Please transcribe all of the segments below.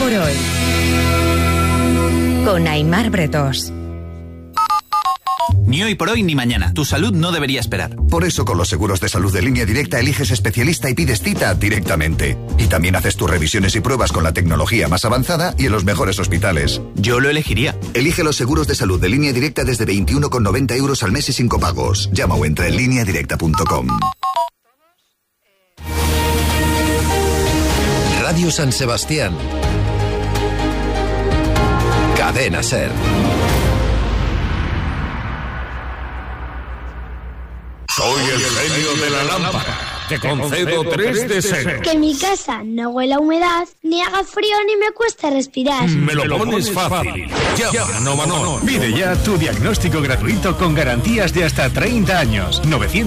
por hoy. Con Aimar Bretós. Ni hoy por hoy ni mañana. Tu salud no debería esperar. Por eso con los seguros de salud de Línea Directa eliges especialista y pides cita directamente. Y también haces tus revisiones y pruebas con la tecnología más avanzada y en los mejores hospitales. Yo lo elegiría. Elige los seguros de salud de Línea Directa desde 21,90 € al mes y sin copagos. Llama o entra en lineadirecta.com. Radio San Sebastián. Cadena SER. Soy el genio de la lámpara. Te concedo 3 deseos. Que mi casa no huela a humedad, ni haga frío, ni me cueste respirar. Me lo pones fácil. Llama a Novanor. Pide ya tu diagnóstico gratuito con garantías de hasta 30 años.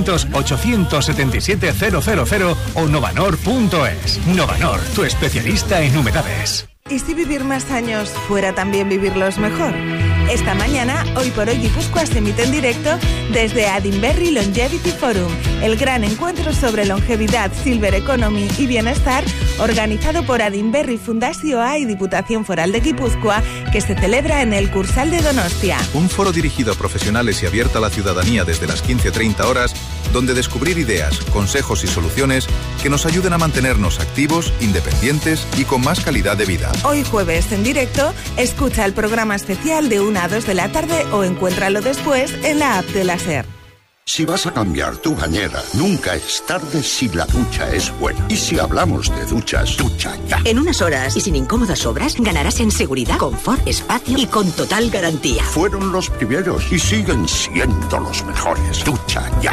900-877-000 o novanor.es. Novanor, tu especialista en humedades. ¿Y si vivir más años fuera también vivirlos mejor? Esta mañana, Hoy por Hoy Guipúzcoa se emite en directo desde Adinberri Longevity Forum, el gran encuentro sobre longevidad, silver economy y bienestar, organizado por Adinberri Fundació A y Diputación Foral de Guipúzcoa, que se celebra en el Cursal de Donostia. Un foro dirigido a profesionales y abierto a la ciudadanía desde las 15:30 horas, donde descubrir ideas, consejos y soluciones que nos ayuden a mantenernos activos, independientes y con más calidad de vida. Hoy jueves en directo, escucha el programa especial de 1 a 2 de la tarde o encuéntralo después en la app de la SER. Si vas a cambiar tu bañera, nunca es tarde si la ducha es buena. Y si hablamos de duchas, ducha ya. En unas horas y sin incómodas obras, ganarás en seguridad, confort, espacio y con total garantía. Fueron los primeros y siguen siendo los mejores. Ducha ya.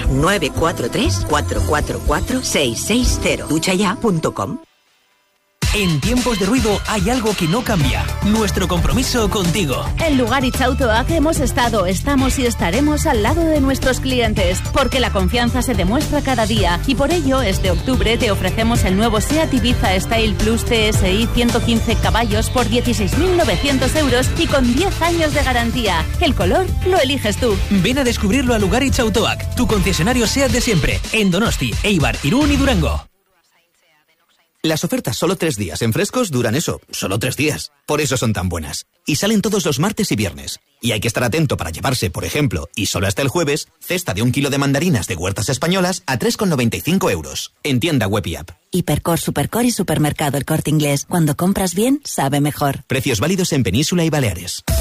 943-444-660. duchaya.com. En tiempos de ruido hay algo que no cambia: nuestro compromiso contigo. En Lugaritz Auto AG hemos estado, estamos y estaremos al lado de nuestros clientes, porque la confianza se demuestra cada día, y por ello este octubre te ofrecemos el nuevo SEAT Ibiza Style Plus TSI 115 caballos por 16.900 € y con 10 años de garantía. El color lo eliges tú. Ven a descubrirlo a Lugaritz Auto AG, tu concesionario SEAT de siempre, en Donosti, Eibar, Irún y Durango. Las ofertas solo 3 días en Frescos duran eso, solo 3 días. Por eso son tan buenas. Y salen todos los martes y viernes. Y hay que estar atento para llevarse, por ejemplo, y solo hasta el jueves, cesta de 1 kilo de mandarinas de Huertas Españolas a 3,95 €. En tienda web y app. Hipercor, Supercor y Supermercado El Corte Inglés. Cuando compras bien, sabe mejor. Precios válidos en Península y Baleares.